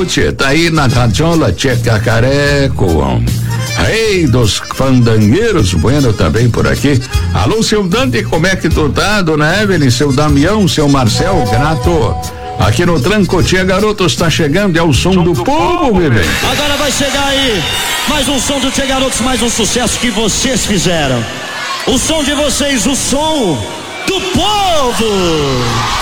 Bueno, tchê, tá aí na radiola, tchê Cacareco. Rei dos fandangueiros, Bueno também por aqui. Alô, seu Dante, como é que tu tá, dona Evelyn, seu Damião, seu Marcel, grato. Aqui no Tranco, tia Garotos tá chegando, é o som do povo, bebê. Agora vai chegar aí mais um som do Tia Garotos, mais um sucesso que vocês fizeram. O som de vocês, o som do povo.